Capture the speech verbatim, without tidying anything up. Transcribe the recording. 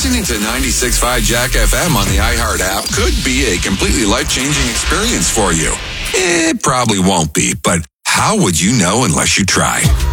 Listening to ninety-six point five Jack F M on the iHeart app could be a completely life-changing experience for you. It probably won't be, but how would you know unless you try?